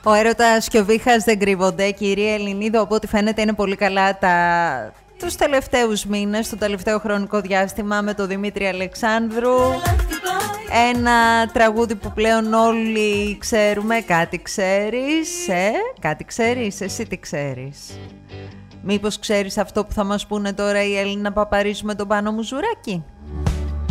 Ο έρωτας και ο βήχας δεν κρύβονται. Κυρία Ελληνίδου, από ό,τι φαίνεται είναι πολύ καλά τους τελευταίους μήνες, το τελευταίο χρονικό διάστημα με τον Δημήτρη Αλεξάνδρου. Ένα τραγούδι που πλέον όλοι ξέρουμε. Κάτι ξέρεις, κάτι ξέρεις, εσύ τι ξέρεις? Μήπως ξέρεις αυτό που θα μας πούνε τώρα η Έλληνα Παπαρίζου με τον Πάνο Μουζουράκη?